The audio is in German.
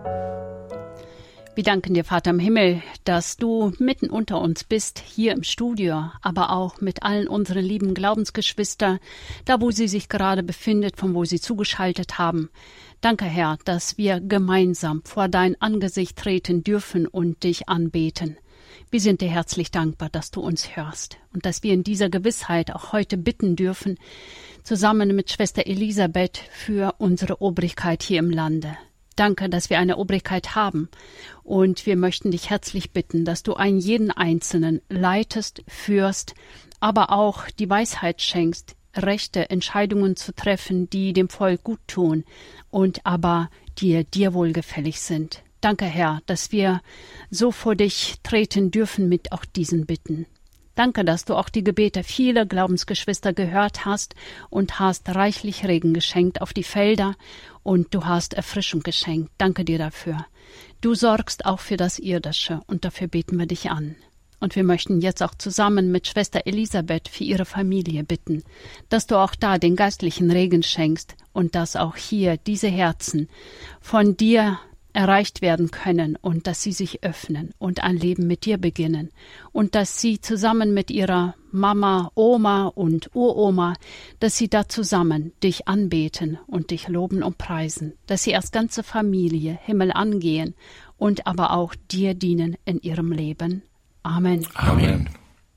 Wir danken dir, Vater im Himmel, dass du mitten unter uns bist, hier im Studio, aber auch mit allen unseren lieben Glaubensgeschwistern, da wo sie sich gerade befindet, von wo sie zugeschaltet haben. Danke, Herr, dass wir gemeinsam vor dein Angesicht treten dürfen und dich anbeten. Wir sind dir herzlich dankbar, dass du uns hörst und dass wir in dieser Gewissheit auch heute bitten dürfen, zusammen mit Schwester Elisabeth für unsere Obrigkeit hier im Lande. Danke, dass wir eine Obrigkeit haben und wir möchten dich herzlich bitten, dass du einen jeden Einzelnen leitest, führst, aber auch die Weisheit schenkst, rechte Entscheidungen zu treffen, die dem Volk gut tun und aber dir wohlgefällig sind. Danke, Herr, dass wir so vor dich treten dürfen mit auch diesen Bitten. Danke, dass du auch die Gebete vieler Glaubensgeschwister gehört hast und hast reichlich Regen geschenkt auf die Felder und du hast Erfrischung geschenkt. Danke dir dafür. Du sorgst auch für das Irdische und dafür beten wir dich an. Und wir möchten jetzt auch zusammen mit Schwester Elisabeth für ihre Familie bitten, dass du auch da den geistlichen Regen schenkst und dass auch hier diese Herzen von dir erreicht werden können und dass sie sich öffnen und ein Leben mit dir beginnen und dass sie zusammen mit ihrer Mama, Oma und Uroma, dass sie da zusammen dich anbeten und dich loben und preisen, dass sie als ganze Familie Himmel angehen und aber auch dir dienen in ihrem Leben. Amen. Amen.